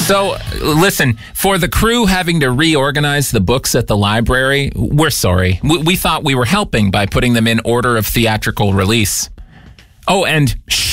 So, listen, for the crew having to reorganize the books at the library, we're sorry. We thought we were helping by putting them in order of theatrical release. Oh, and